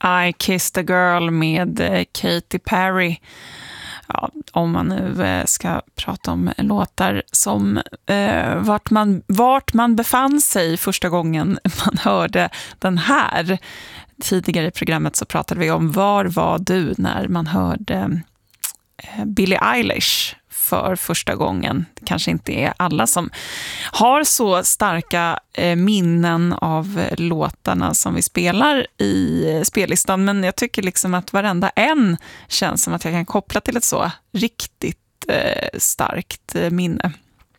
I Kissed a Girl med Katy Perry. Ja, om man nu ska prata om låtar som vart man befann sig första gången man hörde den här. Tidigare i programmet så pratade vi om var var du när man hörde Billie Eilish för första gången. Det kanske inte är alla som har så starka minnen av låtarna som vi spelar i spellistan, men jag tycker liksom att varenda en känns som att jag kan koppla till ett så riktigt starkt minne.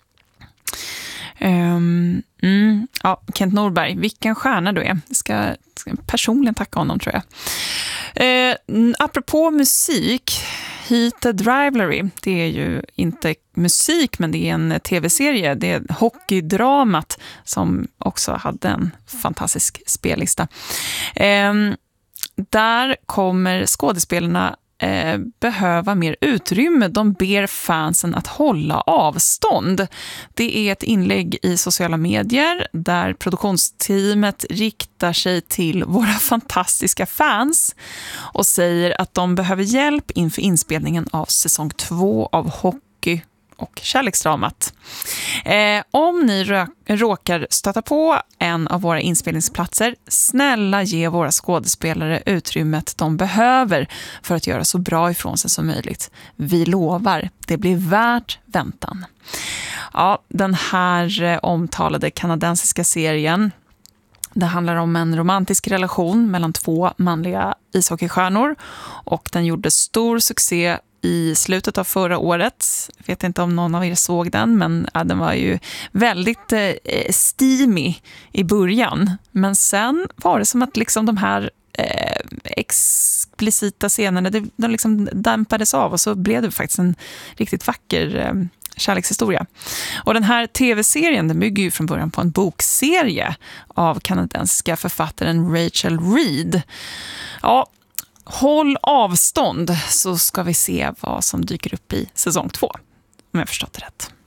Ja, Kent Norberg, vilken stjärna du är. Jag ska personligen tacka honom, tror jag. Apropå musik, Heated Rivalry, det är ju inte musik, men det är en tv-serie. Det är hockeydramat som också hade en fantastisk spellista. Där kommer skådespelarna behöva mer utrymme. De ber fansen att hålla avstånd. Det är ett inlägg i sociala medier där produktionsteamet riktar sig till våra fantastiska fans och säger att de behöver hjälp inför inspelningen av säsong 2 av Hockey och kärleksdramat. Om ni råkar stöta på en av våra inspelningsplatser, snälla ge våra skådespelare utrymmet de behöver för att göra så bra ifrån sig som möjligt. Vi lovar, det blir värt väntan. Ja, den här omtalade kanadensiska serien, det handlar om en romantisk relation mellan 2 manliga ishockeystjärnor och den gjorde stor succé i slutet av förra året. Jag vet inte om någon av er såg den, men den var ju väldigt steamy i början. Men sen var det som att liksom de här explicita scenerna, de liksom dämpades av och så blev det faktiskt en riktigt vacker kärlekshistoria. Och den här tv-serien, den bygger ju från början på en bokserie av kanadensiska författaren Rachel Reed. Ja, håll avstånd så ska vi se vad som dyker upp i säsong 2, om jag förstått det rätt.